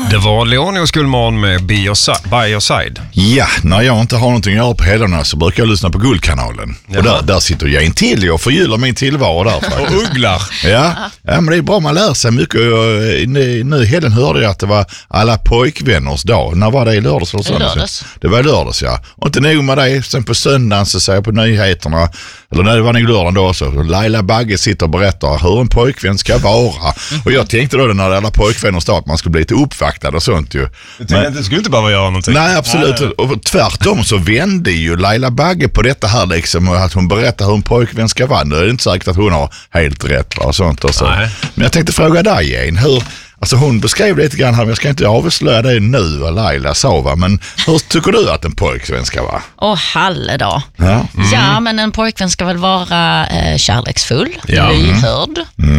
Det var Leoni och Skulman med By Your Side. Ja, när jag inte har någonting att göra på helgerna så brukar jag lyssna på Guldkanalen. Jaha. Och där sitter jag in till och förgyller min tillvaro där faktiskt. Och ugglar. Ja, men det är bra, man lär sig mycket. Nu helgen hörde jag att det var alla pojkvänners dag. När var det? I lördags eller lördags. Det var lördags, ja. Och inte nog med det, sen på söndagen så säger jag på nyheterna, eller när det var nog lördagen då så, Laila Bagge sitter och berättar hur en pojkvän ska vara. Och jag tänkte då när det alla pojkvänners dag att man skulle bli lite uppvaktad och sånt ju. Du skulle inte behöva göra någonting. Nej, absolut. Och tvärtom så vände ju Laila Bagge på detta här liksom, att hon berättar hur en pojkvän ska vara. Nu är det inte säkert att hon har helt rätt och sånt och så. Nej. Men jag tänkte fråga dig igen, alltså hon beskrev lite grann här, men jag ska inte avslöja det nu vad Laila sa, va? Men hur tycker du att en pojkvän ska vara? Halledag. Ja. Ja, men en pojkvän ska väl vara kärleksfull, Ja. lyhörd,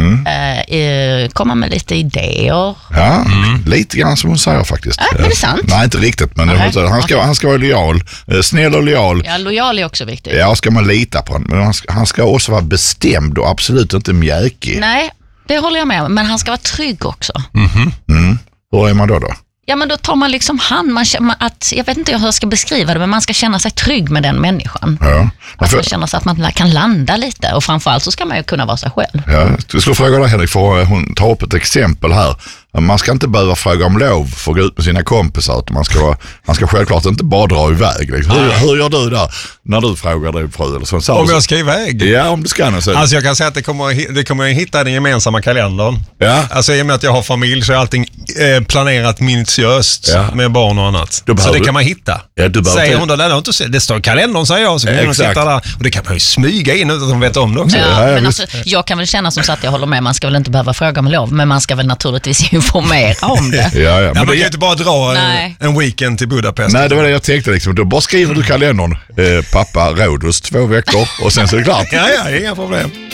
komma med lite idéer. Ja, lite grann som hon säger faktiskt. Är det sant? Nej, inte riktigt, men han ska vara lojal, snäll och lojal. Ja, lojal är också viktigt. Ja, ska man lita på honom, men han ska också vara bestämd och absolut inte mjäkig. Nej, det håller jag med om, men han ska vara trygg också. Hur är man då? Ja, men då tar man liksom jag vet inte hur jag ska beskriva det, men man ska känna sig trygg med den människan. Ja. Man ska känna sig att man kan landa lite, och framförallt så ska man ju kunna vara sig själv. Ja, jag skulle fråga dig, Henrik, för hon tar upp ett exempel här. Man ska inte behöva fråga om lov för att gå ut med sina kompisar, utan man ska självklart inte bara dra iväg. Liksom. Hur gör du där när du frågar dig fru eller så? Om jag ska iväg? Ja, om du ska. Så. Alltså jag kan säga att det kommer jag hitta den gemensamma kalendern. Ja. Alltså i och med att jag har familj så är allting planerat minutiöst med barn och annat. Så det kan man hitta. Ja, säger hon då, det står i kalendern, säger jag. Så kan hon titta där. Och det kan man ju smyga in utan att de vet om det också. Men alltså, jag kan väl känna som så att jag håller med, man ska väl inte behöva fråga om lov, men man ska väl naturligtvis informera om det. Men man kan ju inte bara dra en weekend till Budapest. Nej, det var det jag tänkte liksom. Då bara skriver du kalendern, pappa Rhodos 2 veckor och sen så är det klart. Ja, inga problem.